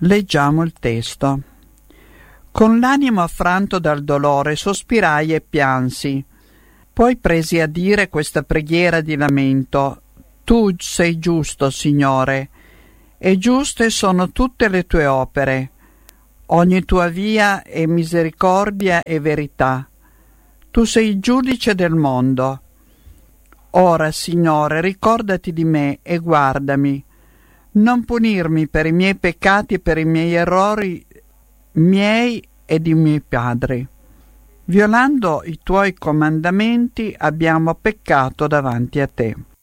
Leggiamo il testo. Con l'animo affranto dal dolore sospirai e piansi. Poi presi a dire questa preghiera di lamento. Tu sei giusto, Signore, e giuste sono tutte le tue opere. Ogni tua via è misericordia e verità. Tu sei il giudice del mondo. Ora, Signore, ricordati di me e guardami. Non punirmi per i miei peccati e per i miei errori miei e di miei padri. Violando i tuoi comandamenti abbiamo peccato davanti a te.